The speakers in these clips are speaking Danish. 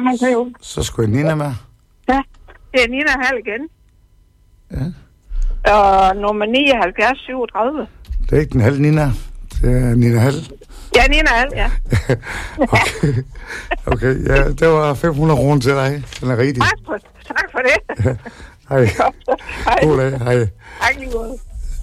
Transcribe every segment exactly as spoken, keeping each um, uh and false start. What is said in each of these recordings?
Hej, hej, jo. Så skulle jeg Nina med. Ja, det er Nina Hall igen. Ja. Og nummer nioghalvfjerds syvogtredive. Det er ikke den halv Nina. Det er Nina Hall. Ja, Nina Hall, ja. okay. okay, ja, det var fem hundrede kroner til dig. Den er rigtig. Tak for, tak for det. Ja. Hej. Hej. God dag, hej. Hej, lige måde.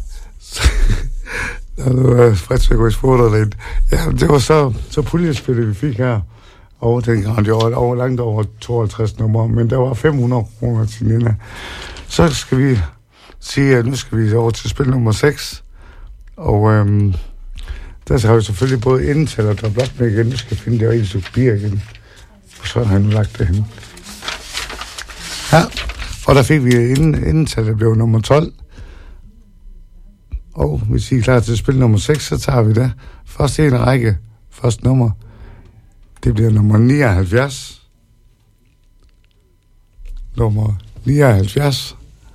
Ja, det var Frits, jeg kunne spørge lidt. Ja, det var så, så puljespillet, vi fik her. Og den gang, det var over, langt over tooghalvtreds nummer, men der var fem hundrede kroner til Nina. Så skal vi sige, at nu skal vi over til spil nummer seks. Og øhm, der har vi selvfølgelig både indtal og dobbelt med igen. Nu skal jeg finde det rigtige papir igen. Og så har han lagt det hen. Ja, og der fik vi indtal, der blev nummer tolv. Og hvis I er klar til at spille nummer seks, så tager vi det. Først en række, første nummer. Det bliver nummer nioghalvfjerds. Nummer nioghalvfjerds.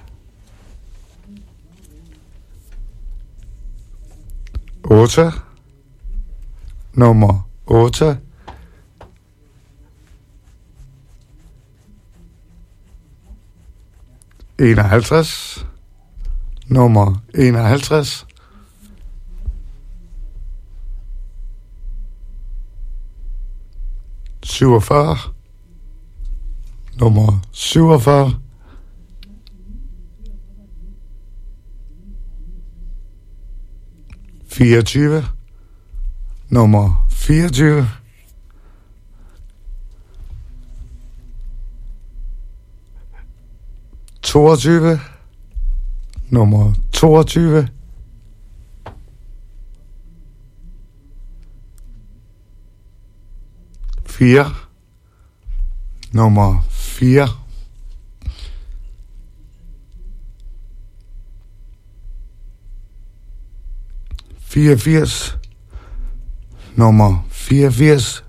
otte. Nummer otte. enoghalvtreds. Nummer enoghalvtreds. syvogfyrre. Nummer syvogfyrre. fireogtyve. Nummer fireogtyve. toogtyve. Nummer toogtyve. fire. Nummer fire. fireogfirs. Nummer fireogfirs.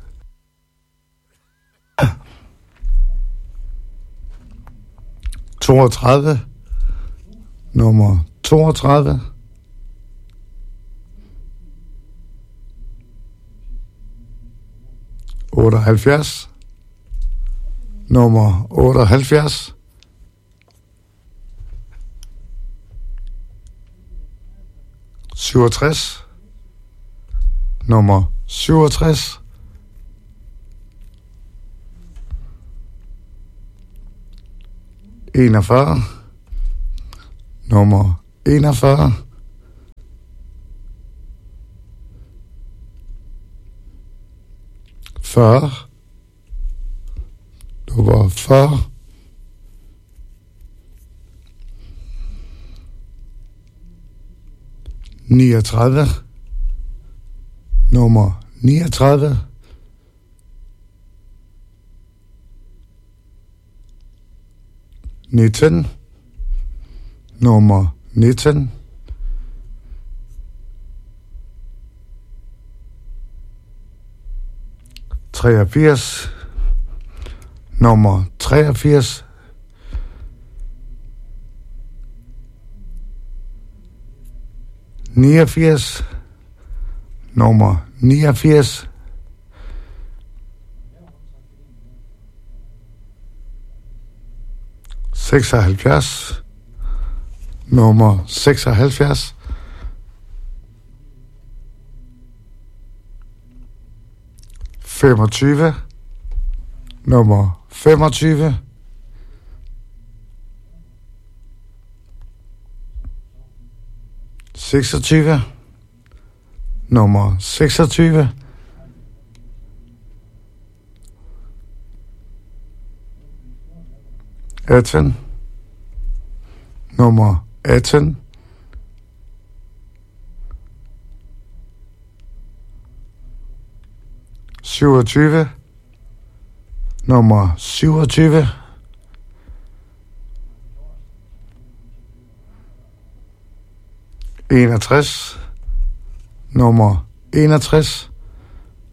toogtredive. Nummer toogtredive. otteoghalvfjerds. Nummer otteoghalvfjerds. syvogtres. Nummer syvogtres. enogfyrre. Nummer enogfyrre. fyrre. Nummer fyrre. niogtredive. Nummer niogtredive. nitten. Nummer nitten. treogfirs. Nummer treogfirs. niogfirs. Nummer niogfirs. seksoghalvfjerds. Nummer seksoghalvfjerds. femogtyve. Nummer femogtyve. seksogtyve. Nummer seksogtyve. atten. Nummer atten. syvogtyve. Nummer syvogtyve. enogtres. Nummer enogtres.